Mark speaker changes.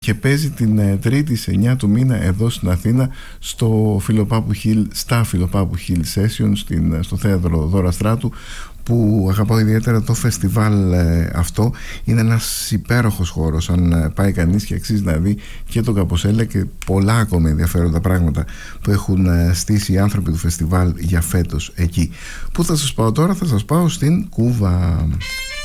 Speaker 1: και παίζει την Τρίτη σε 9 του μήνα εδώ στην Αθήνα στο Φιλοπάπου Hill, στα Φιλοπάπου Hill Session, στο θέατρο Δώρα Στράτου, που αγαπάω ιδιαίτερα το φεστιβάλ αυτό. Είναι ένας υπέροχος χώρος αν πάει κανείς, και αξίζει να δει και τον Καποσέλα και πολλά ακόμα ενδιαφέροντα πράγματα που έχουν στήσει οι άνθρωποι του φεστιβάλ για φέτος εκεί. Πού θα σας πάω τώρα? Θα σας πάω στην Κούβα.